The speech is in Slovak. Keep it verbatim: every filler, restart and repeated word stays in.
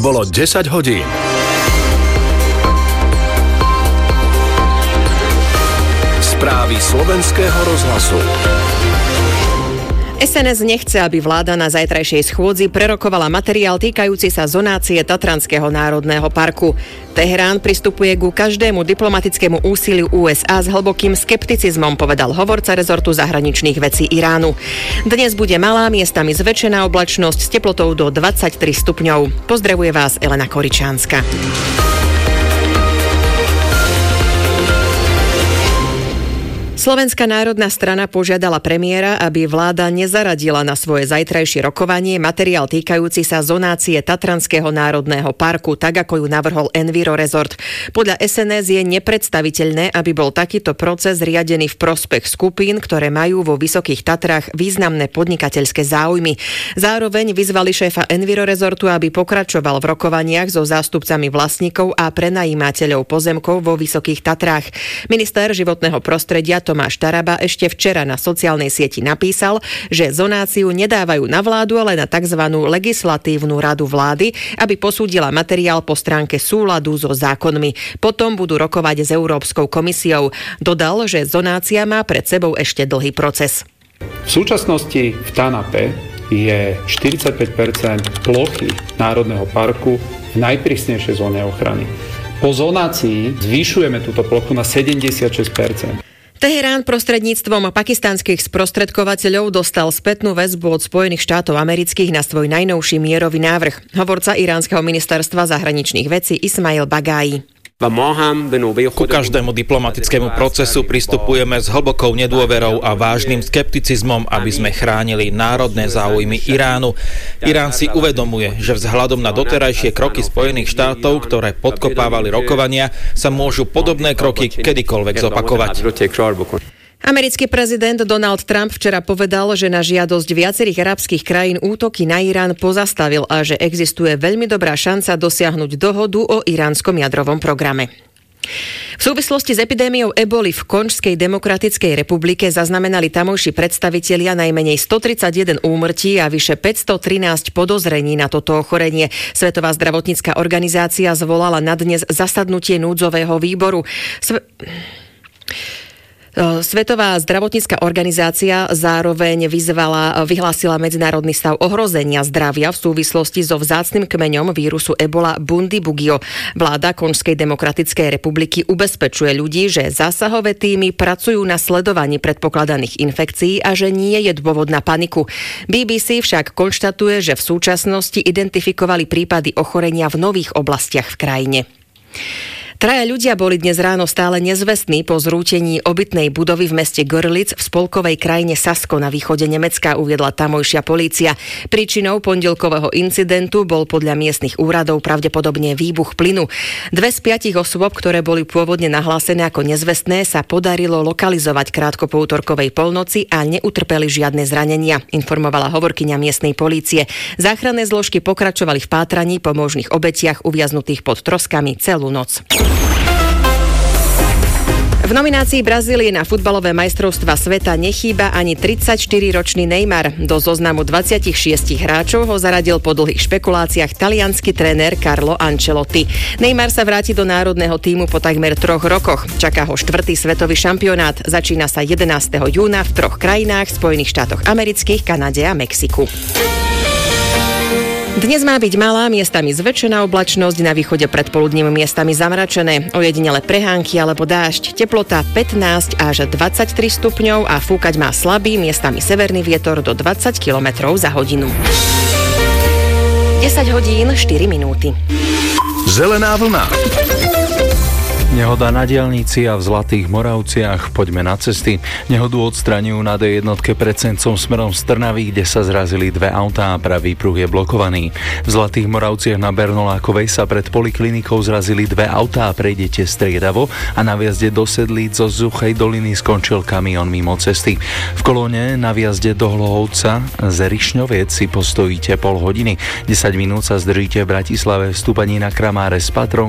Bolo desať hodín. Správy slovenského rozhlasu. es en es nechce, aby vláda na zajtrajšej schôdzi prerokovala materiál týkajúci sa zonácie Tatranského národného parku. Teherán pristupuje ku každému diplomatickému úsiliu ú es á s hlbokým skepticizmom, povedal hovorca rezortu zahraničných vecí Iránu. Dnes bude malá, miestami zväčšená oblačnosť s teplotou do dvadsaťtri stupňov. Pozdravuje vás Elena Koričánska. Slovenská národná strana požiadala premiéra, aby vláda nezaradila na svoje zajtrajšie rokovanie materiál týkajúci sa zonácie Tatranského národného parku, tak ako ju navrhol Enviro Resort. Podľa es en es je nepredstaviteľné, aby bol takýto proces riadený v prospech skupín, ktoré majú vo Vysokých Tatrách významné podnikateľské záujmy. Zároveň vyzvali šéfa Enviro Resortu, aby pokračoval v rokovaniach so zástupcami vlastníkov a prenajímateľov pozemkov vo Vysokých Tatrách. Minister životného prostredia Tomáš Taraba ešte včera na sociálnej sieti napísal, že zonáciu nedávajú na vládu, ale na tzv. Legislatívnu radu vlády, aby posúdila materiál po stránke súladu so zákonmi. Potom budú rokovať s Európskou komisiou. Dodal, že zonácia má pred sebou ešte dlhý proces. V súčasnosti v TANAPe je štyridsaťpäť percent plochy Národného parku v najprísnejšej zóne ochrany. Po zonácii zvyšujeme túto plochu na sedemdesiatšesť percent. Teherán prostredníctvom pakistánskych sprostredkovateľov dostal spätnú väzbu od Spojených štátov amerických na svoj najnovší mierový návrh. Hovorca iránskeho ministerstva zahraničných vecí Ismail Bagáji. Ku každému diplomatickému procesu pristupujeme s hlbokou nedôverou a vážnym skepticizmom, aby sme chránili národné záujmy Iránu. Irán si uvedomuje, že vzhľadom na doterajšie kroky Spojených štátov, ktoré podkopávali rokovania, sa môžu podobné kroky kedykoľvek zopakovať. Americký prezident Donald Trump včera povedal, že na žiadosť viacerých arabských krajín útoky na Irán pozastavil a že existuje veľmi dobrá šanca dosiahnuť dohodu o iránskom jadrovom programe. V súvislosti s epidémiou eboli v Konžskej demokratickej republike zaznamenali tamojší predstavitelia najmenej stotridsaťjeden úmrtí a vyše päťstotrinásť podozrení na toto ochorenie. Svetová zdravotnícka organizácia zvolala na dnes zasadnutie núdzového výboru. Sve... Svetová zdravotnícka organizácia zároveň vyzvala, vyhlásila medzinárodný stav ohrozenia zdravia v súvislosti so vzácnym kmeňom vírusu ebola Bundibugyo. Vláda Konžskej demokratickej republiky ubezpečuje ľudí, že zásahové tímy pracujú na sledovaní predpokladaných infekcií a že nie je dôvod na paniku. bé bé cé však konštatuje, že v súčasnosti identifikovali prípady ochorenia v nových oblastiach v krajine. Traja ľudia boli dnes ráno stále nezvestní po zrútení obytnej budovy v meste Görlitz v spolkovej krajine Sasko na východe Nemecka, uviedla tamojšia polícia. Príčinou pondelkového incidentu bol podľa miestnych úradov pravdepodobne výbuch plynu. Dve z piatich osôb, ktoré boli pôvodne nahlásené ako nezvestné, sa podarilo lokalizovať krátko po útorkovej polnoci a neutrpeli žiadne zranenia, informovala hovorkyňa miestnej polície. Záchranné zložky pokračovali v pátraní po možných obetiach uviaznutých pod troskami celú noc. V nominácii Brazílie na futbalové majstrovstvá sveta nechýba ani tridsaťštyriročný Neymar. Do zoznamu dvadsaťšesť hráčov ho zaradil po dlhých špekuláciách taliansky tréner Carlo Ancelotti. Neymar sa vráti do národného tímu po takmer troch rokoch. Čaká ho štvrtý svetový šampionát. Začína sa jedenásteho júna v troch krajinách, Spojených štátoch amerických, Kanade a Mexiku. Dnes má byť malá, miestami zväčšená oblačnosť, na východe predpoludním miestami zamračené, ojedinele prehánky alebo dážď. Teplota pätnásť až dvadsaťtri stupňov a fúkať má slabý, miestami severný vietor do dvadsať kilometrov za hodinu. desať hodín štyri minúty. Zelená vlna. Nehoda na diaľnici a v Zlatých Moravciach. Poďme na cesty. Nehodu odstraňujú na dé jednotke pred Sencom smerom z Trnavy, kde sa zrazili dve autá a pravý pruh je blokovaný. V Zlatých Moravciach na Bernolákovej sa pred poliklinikou zrazili dve autá a prejdete striedavo a na viazde do Sedlíc zo Zuchej doliny skončil kamión mimo cesty. V kolóne na viazde do Hlohovca z Rišňoviec si postojíte pol hodiny. desať minút sa zdržíte v Bratislave v stúpaní na Kramáre s Patrom